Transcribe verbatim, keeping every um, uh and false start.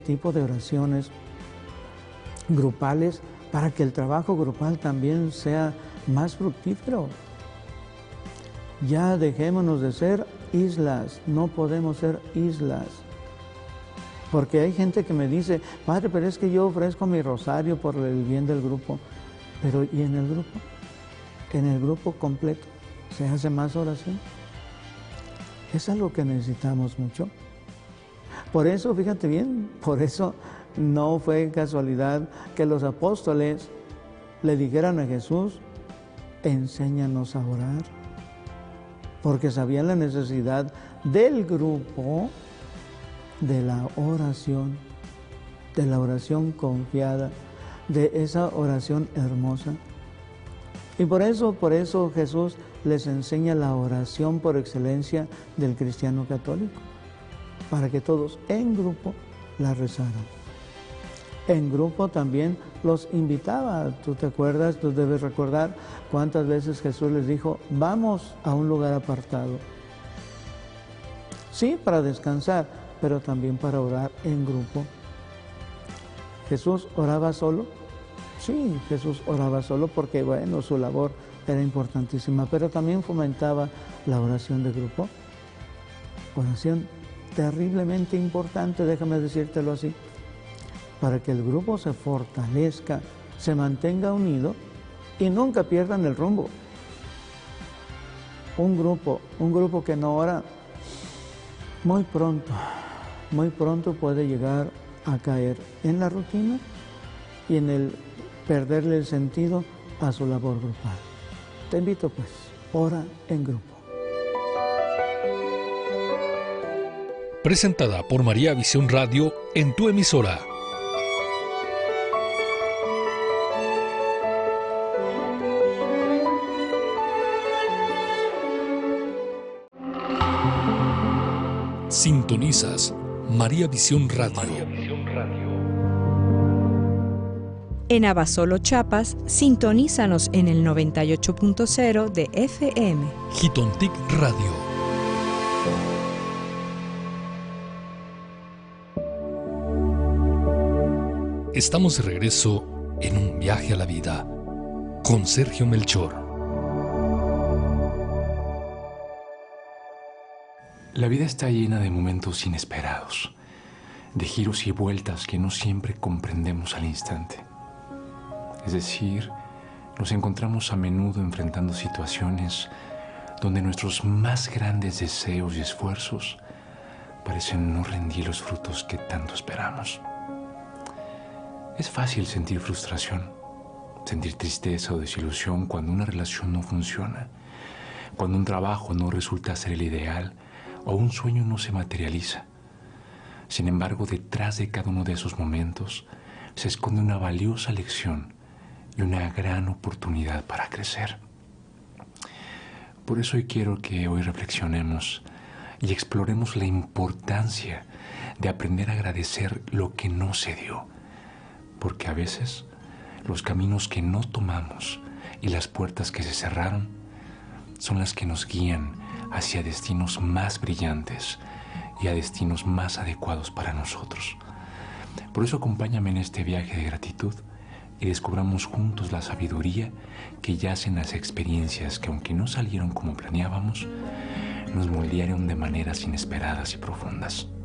tipo de oraciones grupales para que el trabajo grupal también sea más fructífero. Ya dejémonos de ser islas, no podemos ser islas. Porque hay gente que me dice, padre, pero es que yo ofrezco mi rosario por el bien del grupo. Pero ¿y en el grupo? En el grupo completo, ¿se hace más oración? Es algo que necesitamos mucho. Por eso, fíjate bien, por eso no fue casualidad que los apóstoles le dijeran a Jesús, enséñanos a orar. Porque sabían la necesidad del grupo, de la oración, de la oración confiada, de esa oración hermosa. Y por eso, por eso Jesús les enseña la oración por excelencia del cristiano católico, para que todos en grupo la rezaran. En grupo también los invitaba. Tú te acuerdas, tú debes recordar cuántas veces Jesús les dijo, vamos a un lugar apartado. Sí, para descansar, pero también para orar en grupo. ¿Jesús oraba solo? Sí, Jesús oraba solo porque, bueno, su labor era importantísima, pero también fomentaba la oración de grupo. Oración terriblemente importante, déjame decírtelo así, para que el grupo se fortalezca, se mantenga unido y nunca pierdan el rumbo. Un grupo, un grupo que no ora, muy pronto, muy pronto puede llegar a caer en la rutina y en el perderle el sentido a su labor grupal. Te invito pues, ora en grupo. Presentada por María Visión Radio en tu emisora. Sintonizas María Visión Radio. María Visión Radio. En Abasolo, Chiapas, sintonízanos en el noventa y ocho punto cero de F M. Jitontic Radio. Estamos de regreso en un viaje a la vida con Sergio Melchor. La vida está llena de momentos inesperados, de giros y vueltas que no siempre comprendemos al instante. Es decir, nos encontramos a menudo enfrentando situaciones donde nuestros más grandes deseos y esfuerzos parecen no rendir los frutos que tanto esperamos. Es fácil sentir frustración, sentir tristeza o desilusión cuando una relación no funciona, cuando un trabajo no resulta ser el ideal o un sueño no se materializa. Sin embargo, detrás de cada uno de esos momentos se esconde una valiosa lección y una gran oportunidad para crecer. Por eso hoy quiero que hoy reflexionemos y exploremos la importancia de aprender a agradecer lo que no se dio, porque a veces los caminos que no tomamos y las puertas que se cerraron son las que nos guían hacia destinos más brillantes y a destinos más adecuados para nosotros. Por eso acompáñame en este viaje de gratitud y descubramos juntos la sabiduría que yace en las experiencias que, aunque no salieron como planeábamos, nos moldearon de maneras inesperadas y profundas.